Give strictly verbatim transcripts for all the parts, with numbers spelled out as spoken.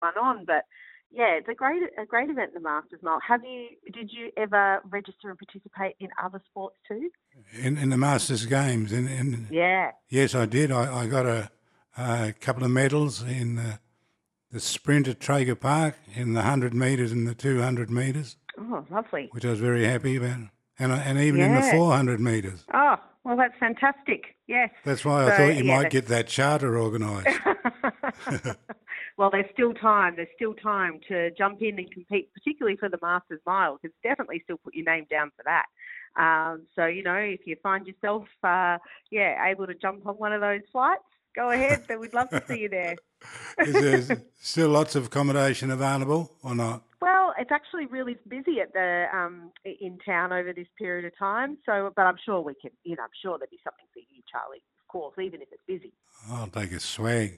one on. But yeah, it's a great a great event, the Masters Mile. Have you? Did you ever register and participate in other sports too? In, in the Masters Games, in, in Yeah. yes, I did. I, I got a, a couple of medals in the, the sprint at Traeger Park, in the hundred metres and the two hundred metres. Oh, lovely. Which I was very happy about, and and even yeah. in the four hundred metres. Oh, well, that's fantastic. Yes. That's why so, I thought you yeah, might that's... get that charter organised. Well, there's still time. There's still time to jump in and compete, particularly for the Masters Mile, because definitely still put your name down for that. Um, so, you know, if you find yourself, uh, yeah, able to jump on one of those flights, go ahead. But we'd love to see you there. Is there still lots of accommodation available or not? Well, it's actually really busy at the um, in town over this period of time. So, but I'm sure we can, you know, I'm sure there'll be something for you, Charlie. Of course, even if it's busy. I'll take a swag.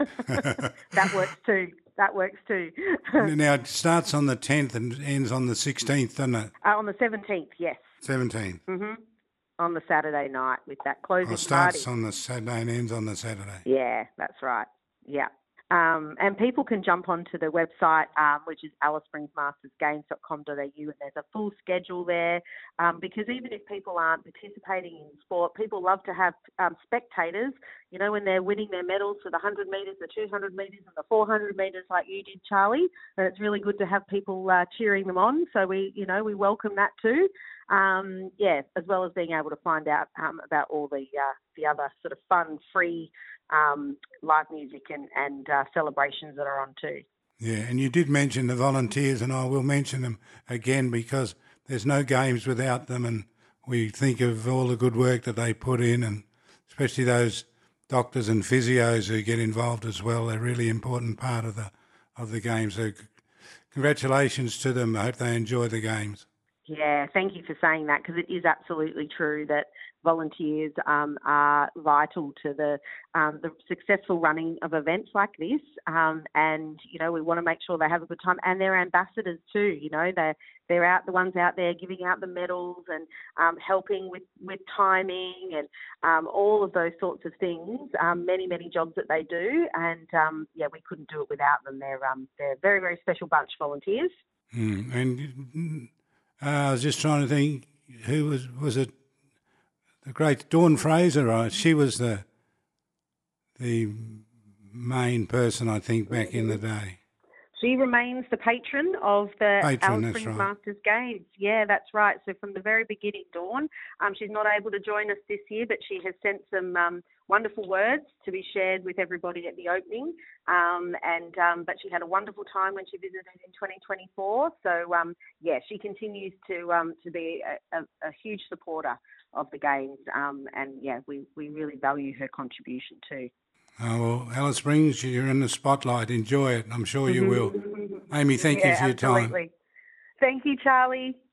That works too. That works too. Now, it starts on the tenth and ends on the sixteenth, doesn't it? Uh, on the seventeenth, yes. seventeenth. Mm-hmm. On the Saturday night with that closing oh, it starts party. on the Saturday and ends on the Saturday. Yeah, that's right. Yeah. Um, and people can jump onto the website, um, which is alice springs masters games dot com dot a u, and there's a full schedule there, um, because even if people aren't participating in sport, people love to have um, spectators, you know, when they're winning their medals for the one hundred metres, the two hundred metres and the four hundred metres like you did, Charlie, and it's really good to have people uh, cheering them on, so we, you know, we welcome that too. Um, yeah, as well as being able to find out um, about all the uh, the other sort of fun, free um, live music and, and uh, celebrations that are on too. Yeah, and you did mention the volunteers, and I will mention them again because there's no games without them, and we think of all the good work that they put in, and especially those doctors and physios who get involved as well. They're a really important part of the of the games. So congratulations to them. I hope they enjoy the games. Yeah, thank you for saying that, because it is absolutely true that volunteers um, are vital to the um, the successful running of events like this. Um, and, you know, we want to make sure they have a good time. And they're ambassadors too, you know, they're, they're out, the ones out there giving out the medals and um, helping with, with timing and um, all of those sorts of things, um, many, many jobs that they do. And, um, yeah, we couldn't do it without them. They're, um, they're a very, very special bunch, volunteers. Mm, and... Uh, I was just trying to think, who was was it? The great Dawn Fraser, right? She was the the main person, I think, back in the day. She remains the patron of the patron, Alice Springs right. Masters Games. Yeah, that's right. So from the very beginning, Dawn, um, she's not able to join us this year, but she has sent some um, wonderful words to be shared with everybody at the opening. Um, and um, but she had a wonderful time when she visited in twenty twenty-four. So um, yeah, she continues to um, to be a, a, a huge supporter of the games. Um, and yeah, we, we really value her contribution too. Oh, well, Alice Springs, you're in the spotlight. Enjoy it. I'm sure you will. Amy, thank yeah, you for your absolutely. time. Thank you, Charlie.